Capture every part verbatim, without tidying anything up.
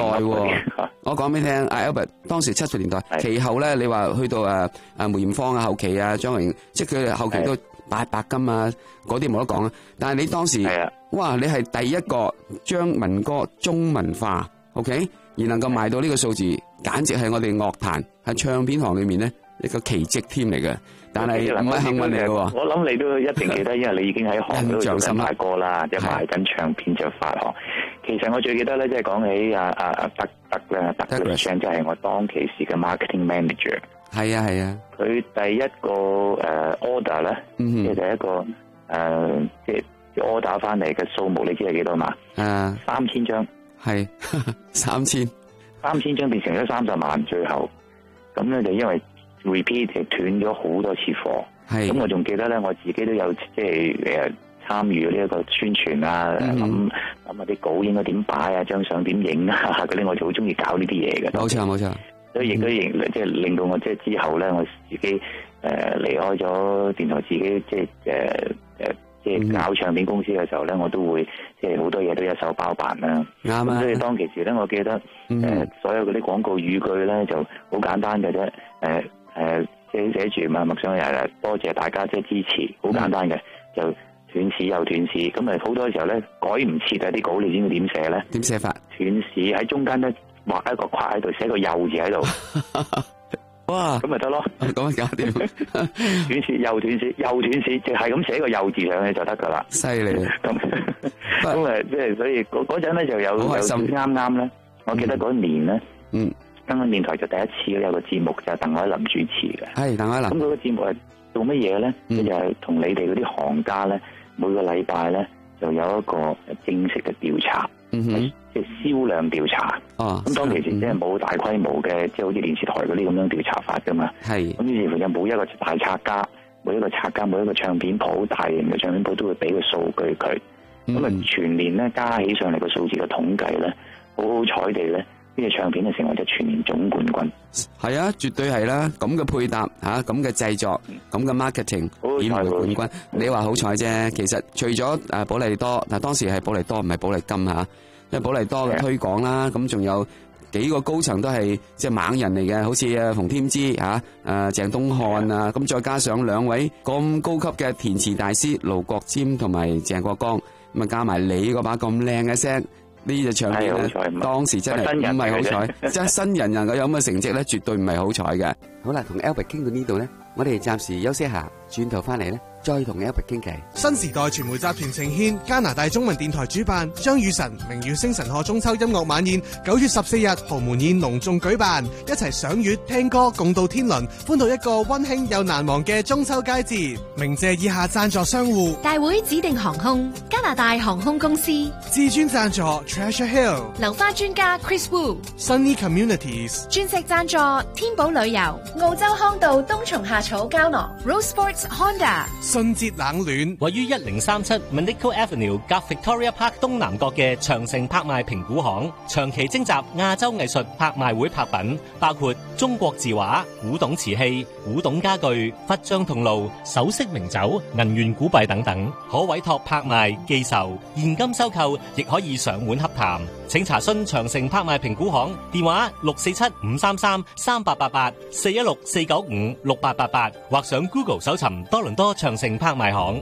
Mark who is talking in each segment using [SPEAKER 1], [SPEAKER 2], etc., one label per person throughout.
[SPEAKER 1] 代喎。我講俾你聽，阿 Albert 當時七十年代，其後咧你話去到誒誒梅艷芳啊後期啊張榮，即係佢後期都八百金啊嗰啲冇得講啊。但係你當時，哇！你係第一個將民歌中文化 ，OK， 而能夠賣到呢個數字，簡直係我哋樂壇喺唱片行裏面咧一個奇蹟添嚟嘅。但係唔係幸運嚟嘅喎。
[SPEAKER 2] 我諗你都一定記得，因為你已經喺行嗰度做緊賣歌啦，即係賣緊唱片就發行。其實我最記得咧，即係講起阿阿阿德德咧，德嘅聲即係我當其時嘅 marketing manager。係啊係啊，佢第一個誒 order 咧，即係第一個誒即係 order 翻嚟嘅數目，你知係幾多嘛？誒，三千張，係三千，三千張變成咗三十萬，最後咁咧就因為 repeat 就斷咗好多次貨。係咁，我仲記得咧，我自己都有即係誒。參與呢一個宣傳啊，諗諗下啲稿應該點擺啊，張相點影啊，嗰啲我就好中意搞呢啲嘢嘅。冇錯冇錯，所以亦都令即係令到我即係之後咧，我自己誒離開咗電台，自己即係誒誒即係搞唱片公司嘅時候咧，我都會即係好多嘢都一手包辦啦。啱啊！所以當其時咧，我記得誒所有嗰啲廣告語句咧就好簡單嘅啫，誒誒即係寫住嘛，默想日日多謝大家即係支持，好簡單嘅就。斷市又斷市，咁咪好多時候咧改唔切啊啲稿，你知唔知點寫咧？點寫法？斷市喺中間咧畫一個括喺度，寫個右字喺度。哇！咁咪得咯，咁咪搞掂。斷市又斷市又斷市，就係咁寫個右字上去就得噶啦。犀利！咁咁誒，即係所以嗰嗰陣咧就有有啱啱咧，我記得嗰年咧，嗯，香港電台就第一次有個節目就係鄧海林主持嘅。係鄧海林。咁嗰個節目係做乜嘢咧？就係同你哋嗰啲行家咧。每個禮拜咧就有一個正式嘅調查，嗯哼，即係銷量調查。哦，咁當其時即係冇大規模嘅，即係好似電視台嗰啲咁樣調查法噶嘛。係。咁於是乎有每一個大拆家，每一個拆家，每一個唱片鋪，大型嘅唱片鋪都會俾個數據佢。咁啊，全年咧加起上嚟個數字嘅統計咧，好好彩地咧。呢個唱片就成為咗全年總冠軍。係啊，絕對係啦。咁嘅配搭吓，咁嘅製作，咁嘅 marketing，點會冠軍？你話好彩啫。其實除咗誒寶麗多，嗱當時係寶麗多唔係寶麗金吓，因為寶麗多嘅推廣啦，咁仲有幾個高層都係即係猛人嚟嘅，好似啊馮添枝吓，誒鄭東漢啊，咁再加上兩位咁高級嘅填詞大師盧國沾同埋鄭國江，咁啊加埋你嗰把咁靚嘅聲。呢隻唱片咧，當時真係唔係好彩，即係新人能夠有咁嘅成績咧，絕對唔係好彩嘅。好啦，同 Albert 傾到呢度咧，我哋暫時休息下，轉頭翻嚟咧，再同 Albert 傾偈。
[SPEAKER 3] 新時代傳媒集團呈獻加拿大中文電台主辦張雨晨明月星辰賀中秋音樂晚宴，九月十四日豪門宴隆重舉辦，一齊賞月聽歌，共度天倫，歡度一個溫馨又難忘嘅中秋佳節。鳴謝以下贊助商戶：
[SPEAKER 4] 大會指定航空、加拿大航空公司、
[SPEAKER 3] 至尊贊助 Treasure Hill、
[SPEAKER 4] 流花專家 Chris Wu、
[SPEAKER 3] Sunny Communities、
[SPEAKER 4] 鑽石贊助天寶旅遊、澳洲康道冬蟲夏草膠囊、Rose Sports Honda、
[SPEAKER 3] 信捷冷暖。
[SPEAKER 5] 位於一零三七 Manico Avenue 隔 Victoria Park 東南角嘅長城拍賣評估行，長期徵集亞洲藝術拍賣會拍品，包括中國字畫、古董瓷器、古董家具、佛像銅爐、首飾名酒、銀元古幣等等，可委託拍賣、寄售、現金收購，亦可以上門洽談。請查詢長城拍賣評估行電話六四七五三三三八八八四一六四九五六八八八，或上 Google 搜尋多倫多長城拍賣行。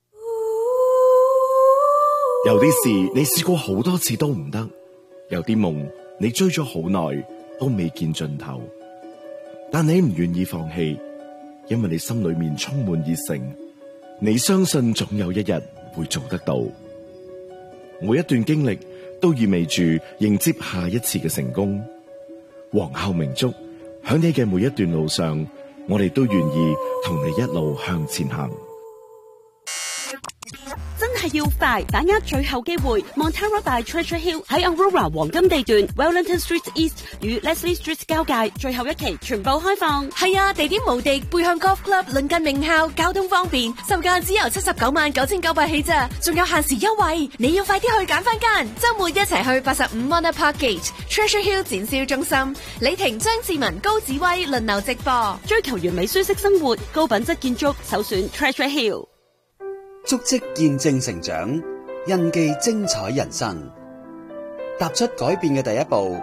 [SPEAKER 6] 有啲事你試過好多次都唔得，有啲夢你追咗好耐都未見盡頭，但你唔願意放棄，因為你心裏面充滿熱誠，你相信總有一日會做得到。每一段經歷都意味住迎接下一次嘅成功。皇后明燭，響你嘅每一段路上，我哋都願意同你一路向前行。
[SPEAKER 7] 真係要快，把握最後機會 Montara by Treasure Hill 喺 Aurora 黃金地段 Wellington Street East 與 Leslie Street 交界，最後一期全部開放。
[SPEAKER 4] 係啊，地點無敵，背向 Golf Club 鄰近名校，交通方便，售價只由七十九萬九千九百起咋，仲有限時優惠，你要快啲去揀翻間。周末一齊去八十五 Mona Park Gate Treasure Hill 展銷中心，李婷、張志文、高子威輪流直播。
[SPEAKER 7] 追求完美舒適生活，高品質建築，首選 Treasure Hill。
[SPEAKER 8] 足跡見證成長，印記精彩人生，踏出改變嘅第一步。